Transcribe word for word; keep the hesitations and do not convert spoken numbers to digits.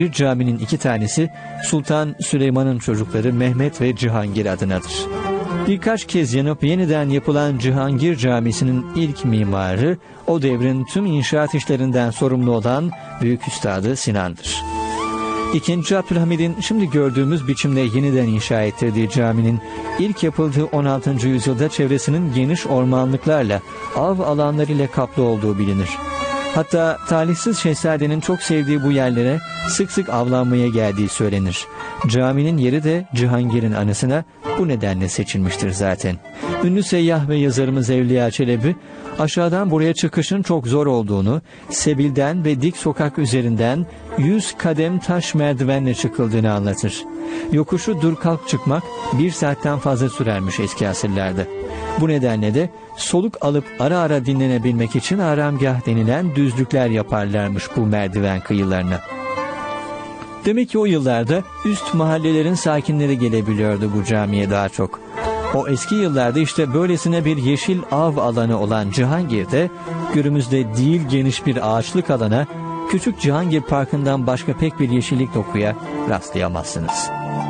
Bir caminin iki tanesi Sultan Süleyman'ın çocukları Mehmet ve Cihangir adınadır. Birkaç kez yanıp yeniden yapılan Cihangir Camisi'nin ilk mimarı, o devrin tüm inşaat işlerinden sorumlu olan Büyük Üstadı Sinan'dır. İkinci Abdülhamid'in şimdi gördüğümüz biçimde yeniden inşa ettirdiği caminin ilk yapıldığı on altıncı yüzyılda çevresinin geniş ormanlıklarla, av alanlarıyla kaplı olduğu bilinir. Hatta talihsiz şehzadenin çok sevdiği bu yerlere sık sık avlanmaya geldiği söylenir. Caminin yeri de Cihangir'in anısına bu nedenle seçilmiştir zaten. Ünlü seyyah ve yazarımız Evliya Çelebi, aşağıdan buraya çıkışın çok zor olduğunu, Sebil'den ve dik sokak üzerinden yüz kadem taş merdivenle çıkıldığını anlatır. Yokuşu dur kalk çıkmak bir saatten fazla sürermiş eski asırlarda. Bu nedenle de soluk alıp ara ara dinlenebilmek için aramgah denilen düzlükler yaparlarmış bu merdiven kıyılarına. Demek ki o yıllarda üst mahallelerin sakinleri gelebiliyordu bu camiye daha çok. O eski yıllarda işte böylesine bir yeşil av alanı olan Cihangir'de, günümüzde değil geniş bir ağaçlık alana, küçük Cihangir Parkı'ndan başka pek bir yeşillik dokuya rastlayamazsınız.